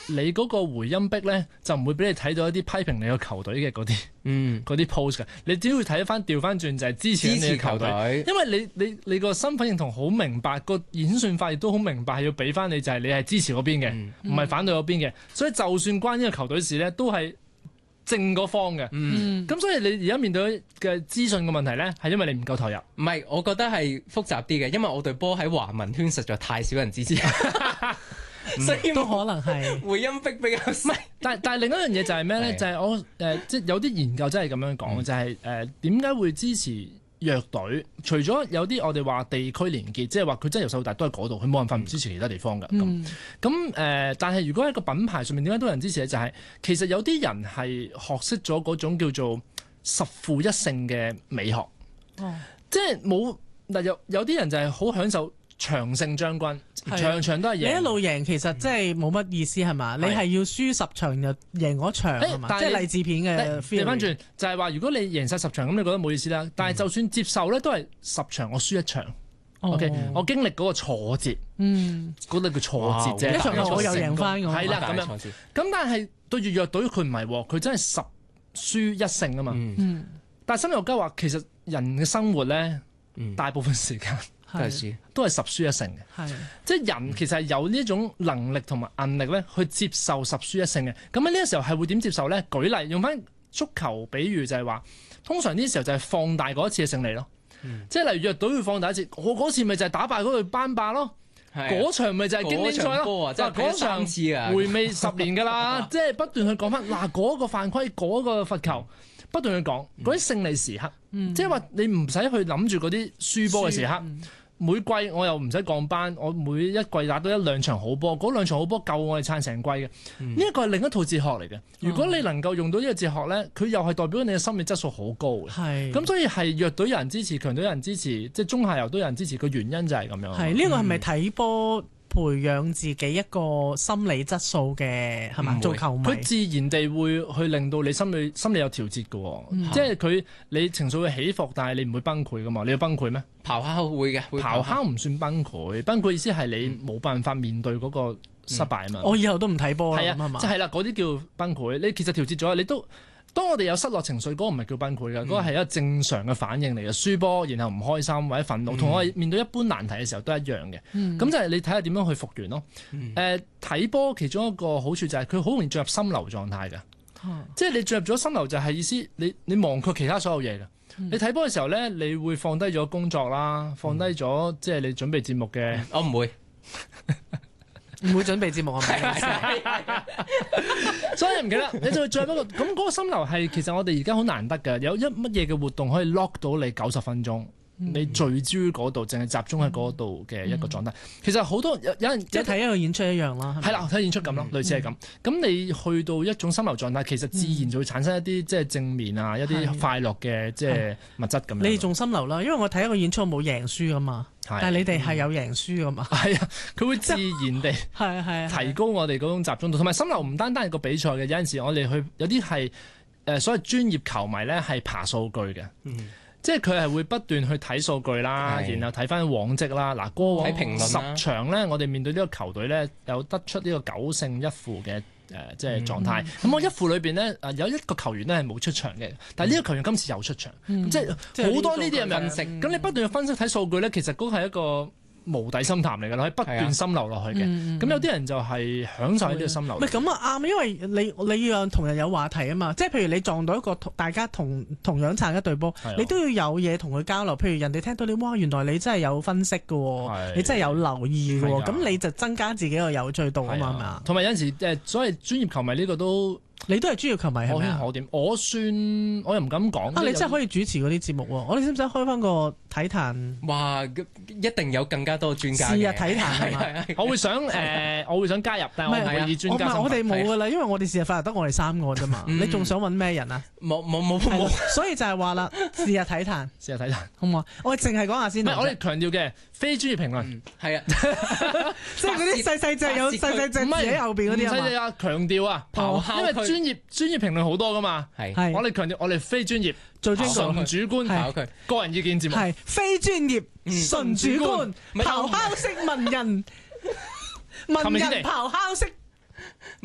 你嗰個回音壁咧就唔會俾你睇到一啲批評你個球隊嘅嗰啲 post 嘅，你只要睇翻調翻轉就係支持你嘅球隊，因為你個身份認同好明白，個演算法亦都好明白係要俾翻你就係你係支持嗰邊嘅，唔係反對嗰邊嘅，所以就算關呢個球隊事咧，都係正嗰方嘅。咁所以你而家面對嘅資訊嘅問題咧，係因為你唔夠投入。 唔係，我覺得係複雜啲嘅，因為我隊波喺華文圈實在太少人支持。所以都可能係回音壁比較細。 但係另一樣嘢就係咩咧？就係我即係有啲研究真係咁樣講，就係點解會支持弱隊？除咗有啲我哋話地區連結，即係話佢真係由細到大都喺嗰度，佢冇辦法唔支持其他地方㗎。但係如果喺個品牌上面點解多人支持咧？就係其實有啲人係學識咗嗰種叫做十負一勝嘅美學。即係冇嗱有啲人就係好享受長勝將軍。場場都係贏， 你一路贏其實即係冇乜意思係嘛？你係要輸10場就贏嗰場係嘛？即係勵志片嘅 feel。調翻轉就係話，如果你贏晒10場咁，你覺得冇意思啦。但係就算接受咧，都係10場我輸1場。OK， 我經歷嗰個挫折，嗰個叫挫折啫。 一場我又贏翻咁。 係啦，咁樣。咁但係對住弱隊佢唔係喎，佢真係10輸1勝啊嘛。但係心理學家話，其實人嘅生活咧，大部分時間都係10輸1勝嘅，即係人其實係有呢種能力同埋韌力咧，去接受10輸1勝嘅。咁喺呢個時候係會點接受咧？舉例用翻足球比喻就係話，通常呢啲時候就係放大嗰一次嘅勝利咯。即係例如弱隊會放大一次，我嗰次咪就係打敗嗰隊班霸咯，嗰場咪就係經典賽咯。嗰場回味10年㗎啦，即係不斷去講翻嗱嗰個犯規嗰個罰球。不斷去講嗰啲勝利時刻，即係話你唔使去諗住嗰啲輸波嘅時刻。每季我又唔使降班，我每一季打到1-2場好波，嗰2場好波夠我哋撐成季嘅。呢一個係另一套哲學嚟嘅。如果你能夠用到呢個哲學咧，佢又係代表你嘅心理質素好高嘅。咁所以係弱隊有人支持，強隊有人支持，即係中下游都有人支持。個原因就係咁樣。 係呢個係咪睇波培養自己一個心理質素嘅係嘛？做球迷佢自然地會去令到你心理有調節嘅。即係你情緒會起伏，但係你唔會崩潰噶嘛？你要崩潰咩？ 咆哮會嘅， 咆哮唔算崩潰，崩潰意思係你冇辦法面對嗰個失敗啊嘛。 我以後都唔睇波啦， 係啊，即係啦，嗰啲叫崩潰。你其實調節咗，你都當我哋有失落情緒，嗰個唔係叫崩潰㗎，嗰個係一個正常嘅反應嚟嘅。輸波然後唔開心或者憤怒，同我哋面對一般難題嘅時候都一樣嘅。咁就係你睇下點樣去復原咯。睇波其中一個好處就係佢好容易進入心流狀態㗎。即係你進入咗心流就係意思你忘卻其他所有嘢㗎。你睇波嘅時候咧，你會放低咗工作啦，放低咗即係你準備節目嘅。 我唔會， 唔會準備節目啊！ 所以唔記得，你就再不過咁嗰個心流係其實我哋而家好難得㗎，有乜嘢嘅活動可以 lock 到你90分鐘。你聚焦嗰度，淨係集中喺嗰度嘅一個狀態。其實好多有人即係睇一個演出一樣啦。 係啦，睇演出咁咯，類似係咁。咁你去到一種心流狀態，其實自然就會產生一啲即係正面啊，一啲快樂嘅即係物質咁樣。 你哋仲心流啦，因為我睇一個演出我冇贏輸噶嘛，但係你哋係有贏輸噶嘛。 係啊，佢會自然地提高我哋嗰種集中度，同埋心流唔單單係個比賽嘅，有陣時我哋去有啲係所謂專業球迷咧係爬數據嘅。即係佢係會不斷去睇數據啦，然後睇翻往績啦。嗱，過往10場咧，我哋面對呢個球隊咧，有得出呢個9勝1負嘅即係狀態。咁我1負裏邊咧，有一個球員咧係冇出場嘅，但係呢個球員今次又出場，即係好多呢啲嘅分析。咁你不斷去分析睇數據咧，其實嗰個係一個無底深潭嚟㗎啦，可以不斷心流落去嘅。咁有啲人就係享受喺呢個心流。 唔係咁啊啱，因為你要同人有話題啊嘛。即係譬如你撞到一個大家同樣撐一隊波，你都要有嘢同佢交流。譬如人哋聽到你哇，原來你真係有分析㗎喎，你真係有留意㗎喎，咁你就增加自己個有趣度啊嘛，係咪？ 同埋有陣時所謂專業球迷呢個都。 你都係專業球迷係咪啊？ 我又唔敢講。 你真係可以主持嗰啲節目喎！我哋使唔使開翻個體壇？ 哇！一定有更加多專家嘅。 是啊，體壇係咪？ 我會想加入，但係我唔會以專家身份。 我哋冇㗎啦，因為我哋事實法得我哋3個啫嘛。你仲想揾咩人啊？ 冇。 所以就係話啦，是啊，體壇，好唔好啊？我哋淨係講下先。 我哋強調嘅非專業評論。係啊， 即係嗰啲細隻有細隻字喺後邊嗰啲啊嘛。 唔使啊，強調啊，因為專業評論好多噶嘛，我哋強調我哋非專業，純主觀，個人意見節目， 係非專業，純主觀，咆哮式文人咆哮式